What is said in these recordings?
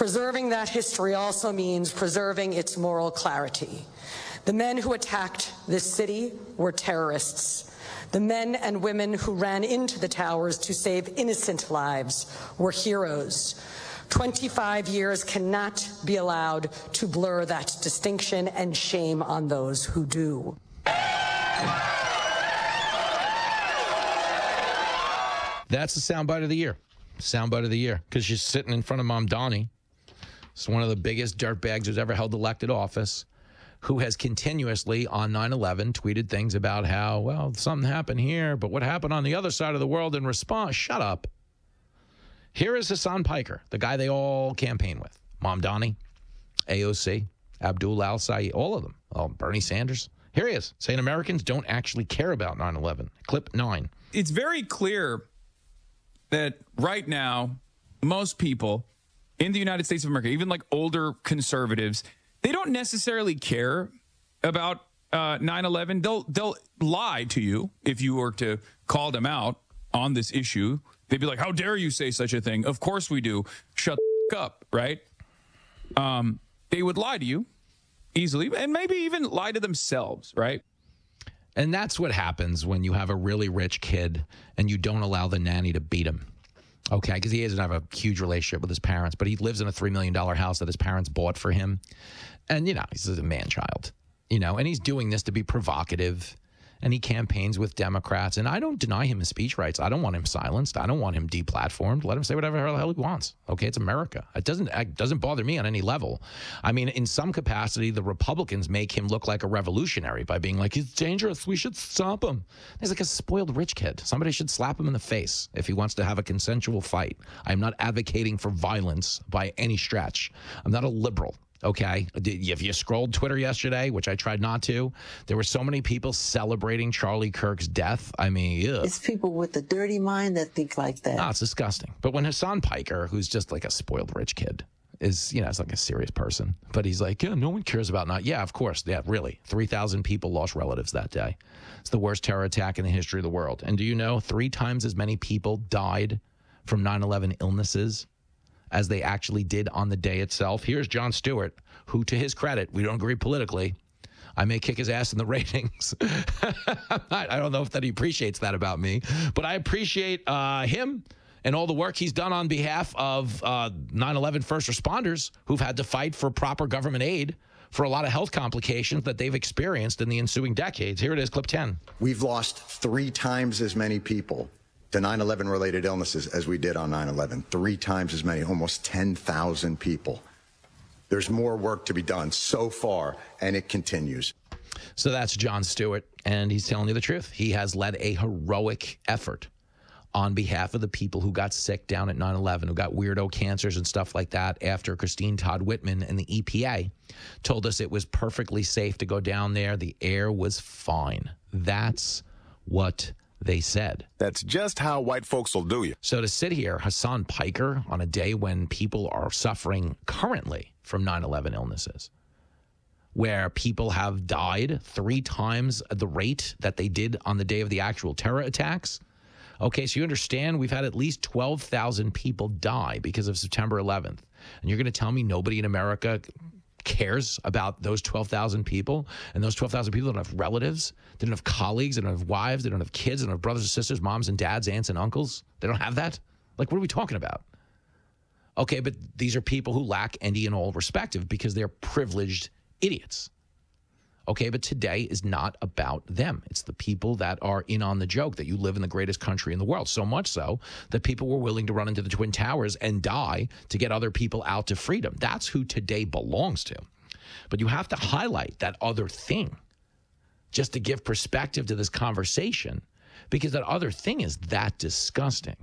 Preserving that history also means preserving its moral clarity. The men who attacked this city were terrorists. The men and women who ran into the towers to save innocent lives were heroes. 25 years cannot be allowed to blur that distinction, and shame on those who do. That's the soundbite of the year. Soundbite of the year. Because she's sitting in front of Mamdani. It's one of the biggest dirtbags who's ever held elected office, who has continuously on 9/11 tweeted things about how, well, something happened here, but what happened on the other side of the world in response? Shut up. Here is Hassan Piker, the guy they all campaign with. Mamdani, AOC, Abdul Al-Sayed, all of them. Oh, Bernie Sanders. Here he is, saying Americans don't actually care about 9/11. Clip 9. It's very clear that right now, most people in the United States of America, even like older conservatives, they don't necessarily care about 9/11. They'll lie to you if you were to call them out on this issue. They'd be like, how dare you say such a thing? Of course we do. Shut the up, right? They would lie to you easily and maybe even lie to themselves, right? And that's what happens when you have a really rich kid and you don't allow the nanny to beat him. Okay, because he doesn't have a huge relationship with his parents, but he lives in a $3 million house that his parents bought for him. And, you know, he's a man-child, you know, and he's doing this to be provocative. And he campaigns with Democrats. And I don't deny him his speech rights. I don't want him silenced. I don't want him deplatformed. Let him say whatever the hell he wants. Okay, it's America. It doesn't bother me on any level. I mean, in some capacity, the Republicans make him look like a revolutionary by being like, he's dangerous. We should stop him. He's like a spoiled rich kid. Somebody should slap him in the face if he wants to have a consensual fight. I'm not advocating for violence by any stretch. I'm not a liberal. Okay, if you scrolled Twitter yesterday, which I tried not to, there were so many people celebrating Charlie Kirk's death. I mean, ugh. It's people with a dirty mind that think like that. No, it's disgusting. But when Hassan Piker, who's just like a spoiled rich kid, is, you know, it's like a serious person, but he's like, yeah, no one cares about not. Yeah, of course. Yeah, really. 3,000 people lost relatives that day. It's the worst terror attack in the history of the world. And do you know 3 times as many people died from 9/11 illnesses as they actually did on the day itself? Here's Jon Stewart, who, to his credit, we don't agree politically. I may kick his ass in the ratings. I don't know if that he appreciates that about me, but I appreciate him and all the work he's done on behalf of 9/11 first responders who've had to fight for proper government aid for a lot of health complications that they've experienced in the ensuing decades. Here it is, clip 10. We've lost 3 times as many people to 9/11 related illnesses as we did on 9/11. 3 times as many, almost 10,000 people. There's more work to be done so far, and it continues. So that's Jon Stewart, and he's telling you the truth. He has led a heroic effort on behalf of the people who got sick down at 9/11, who got weirdo cancers and stuff like that after Christine Todd Whitman and the EPA told us it was perfectly safe to go down there. The air was fine. That's what they said. That's just how white folks will do you. So to sit here, Hassan Piker, on a day when people are suffering currently from 9/11 illnesses, where people have died 3 times the rate that they did on the day of the actual terror attacks. Okay, so you understand we've had at least 12,000 people die because of September 11th. And you're going to tell me nobody in America cares about those 12,000 people? And those 12,000 people don't have relatives? They don't have colleagues? They don't have wives? They don't have kids? They don't have brothers and sisters, moms and dads, aunts and uncles? They don't have that? Like, what are we talking about? Okay, but these are people who lack any and all perspective because they're privileged idiots. Okay, but today is not about them. It's the people that are in on the joke that you live in the greatest country in the world. So much so that people were willing to run into the Twin Towers and die to get other people out to freedom. That's who today belongs to. But you have to highlight that other thing just to give perspective to this conversation, because that other thing is that disgusting.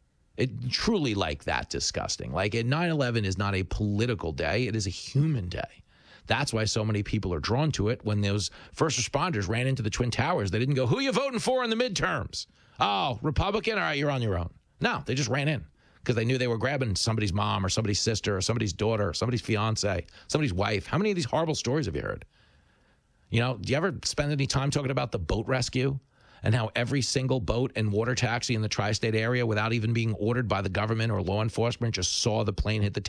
It truly like that disgusting. Like 9/11 is not a political day. It is a human day. That's why so many people are drawn to it. When those first responders ran into the Twin Towers, they didn't go, who are you voting for in the midterms? Oh, Republican? All right, you're on your own. No, they just ran in because they knew they were grabbing somebody's mom or somebody's sister or somebody's daughter or somebody's fiance, somebody's wife. How many of these horrible stories have you heard? You know, do you ever spend any time talking about the boat rescue and how every single boat and water taxi in the tri-state area, without even being ordered by the government or law enforcement, just saw the plane hit the